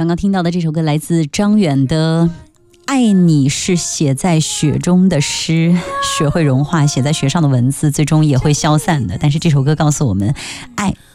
刚刚听到的这首歌来自张远的爱你是写在雪中的诗，雪会融化，写在雪上的文字最终也会消散的，但是这首歌告诉我们，爱